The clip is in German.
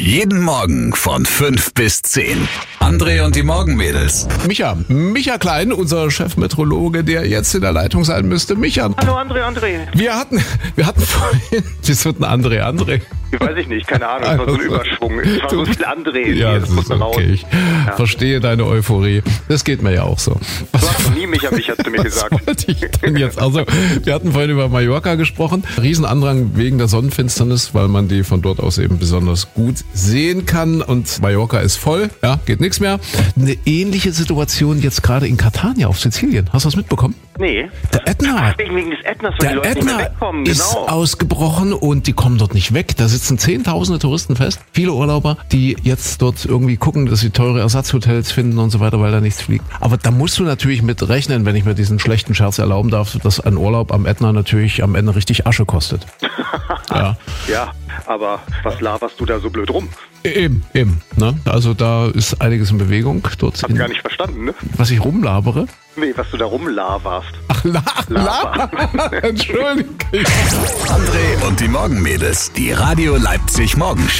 Jeden Morgen von 5 bis 10. André und die Morgenmädels. Micha Klein, unser Chefmeteorologe, der jetzt in der Leitung sein müsste. Micha. Hallo André. Wir hatten vorhin, das wird ein André. Weiß ich nicht, keine Ahnung, es war so ein Überschwung. Es war so viel André. Ja, das ist okay. Ich verstehe deine Euphorie. Das geht mir ja auch so. Du hast noch nie Micha zu mir gesagt. Was wollte ich denn jetzt? Also, wir hatten vorhin über Mallorca gesprochen. Riesenandrang wegen der Sonnenfinsternis, weil man die von dort aus eben besonders gut sehen kann. Und Mallorca ist voll, ja, geht nichts mehr. Eine ähnliche Situation jetzt gerade in Catania auf Sizilien. Hast du das mitbekommen? Nee. Der Ätna. Wegen des Ätnas, weil die Leute nicht mehr wegkommen. Ist ausgebrochen und die kommen dort nicht weg. Da sitzen Zehntausende Touristen fest. Viele Urlauber, die jetzt dort irgendwie gucken, dass sie teure Ersatzhotels finden und so weiter, weil da nichts fliegt. Aber da musst du natürlich mit rechnen, wenn ich mir diesen schlechten Scherz erlauben darf, dass ein Urlaub am Ätna natürlich am Ende richtig Asche kostet. Ja, aber was laberst du da so blöd rum? Eben. Ne? Also da ist einiges in Bewegung. Dort Hab gar nicht verstanden, ne? Was ich rumlabere? Nee, was du da rumlaberst. Ach, Laber. Entschuldigung. André und die Morgenmädels. Die Radio Leipzig Morgenshow.